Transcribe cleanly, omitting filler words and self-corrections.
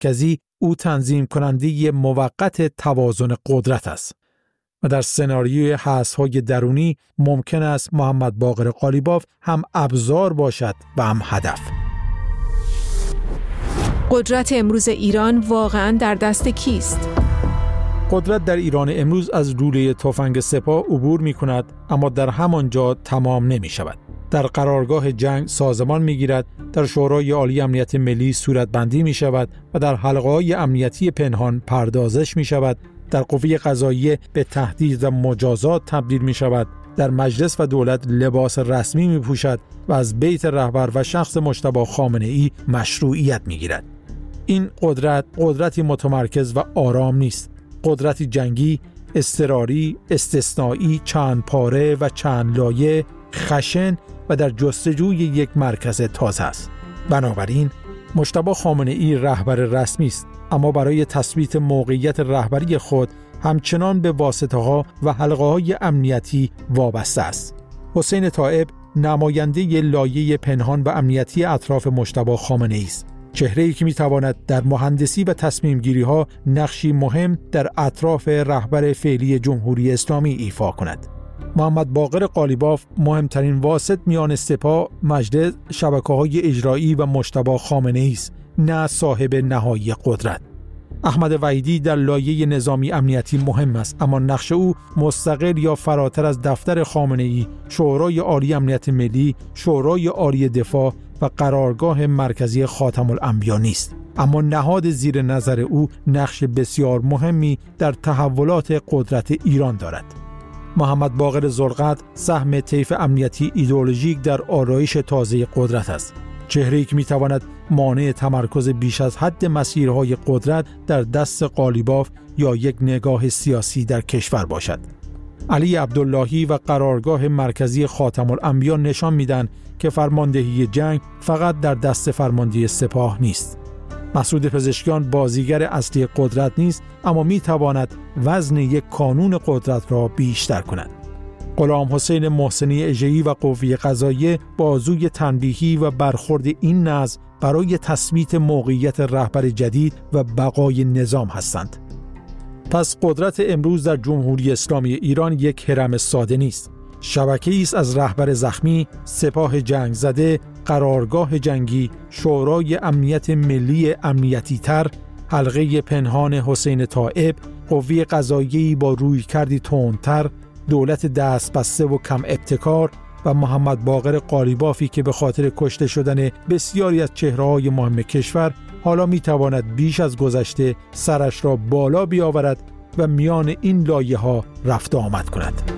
مرکزی او تنظیم کننده موقت توازن قدرت است و در سناریوی حذف‌های درونی ممکن است محمد باقر قالیباف هم ابزار باشد و هم هدف. قدرت امروز ایران واقعاً در دست کیست؟ قدرت در ایران امروز از لوله تفنگ سپاه عبور می‌کند، اما در همانجا تمام نمی‌شود. در قرارگاه جنگ سازمان می‌گیرد، در شورای عالی امنیت ملی صورتبندی می‌شود و در حلقه‌های امنیتی پنهان پردازش می‌شود. در قوه قضاییه به تهدید و مجازات تبدیل می‌شود. در مجلس و دولت لباس رسمی می‌پوشد و از بیت رهبر و شخص مجتبی خامنه‌ای مشروعیت می‌گیرد. این قدرتی متمرکز و آرام نیست. قدرتی جنگی، اضطراری، استثنایی، چند پاره و چند لایه، خشن و در جستجوی یک مرکز تازه است. بنابراین مجتبی خامنه‌ای رهبر رسمی است، اما برای تثبیت موقعیت رهبری خود همچنان به واسطه‌ها و حلقه‌های امنیتی وابسته است. حسین طایب نماینده لایه پنهان و امنیتی اطراف مجتبی خامنه‌ای است. چهره‌ای که می‌تواند در مهندسی و تصمیم‌گیری‌ها نقشی مهم در اطراف رهبر فعلی جمهوری اسلامی ایفا کند. محمد باقر قالیباف مهمترین واسط میان سپاه، مجلس، شبکه‌های اجرایی و مجتبی خامنه‌ای است، نه صاحب نهایی قدرت. احمد وحیدی در لایه نظامی امنیتی مهم است، اما نقش او مستقل یا فراتر از دفتر خامنه‌ای، شورای عالی امنیت ملی، شورای عالی دفاع و قرارگاه مرکزی خاتم الانبیا نیست. اما نهاد زیر نظر او نقش بسیار مهمی در تحولات قدرت ایران دارد. محمد باقر ذوالقدر سهم طیف امنیتی ایدئولوژیک در آرایش تازه قدرت است. چهره‌ای که می‌تواند مانع تمرکز بیش از حد مسیرهای قدرت در دست قالیباف یا یک نگاه سیاسی در کشور باشد. علی عبداللهی و قرارگاه مرکزی خاتم الانبیا نشان میدن که فرماندهی جنگ فقط در دست فرماندهی سپاه نیست. مسعود پزشکیان بازیگر اصلی قدرت نیست، اما میتواند وزن یک کانون قدرت را بیشتر کند. غلام حسین محسنی اژه‌ای و قوه قضاییه بازوی تنبیهی و برخورد این نظم برای تثبیت موقعیت رهبر جدید و بقای نظام هستند. پس قدرت امروز در جمهوری اسلامی ایران یک هرم ساده نیست. شبکه‌ای است از رهبر زخمی، سپاه جنگ زده، قرارگاه جنگی، شورای امنیت ملی امنیتی تر، حلقه پنهان حسین طایب، قوه قضاییه‌ای با رویکردی تندتر، دولت دست بسته و کم ابتکار و محمد باقر قالیبافی که به خاطر کشته شدن بسیاری از چهره‌های مهم کشور حالا می‌تواند بیش از گذشته سرش را بالا بیاورد و میان این لایه‌ها رفت آمد کند.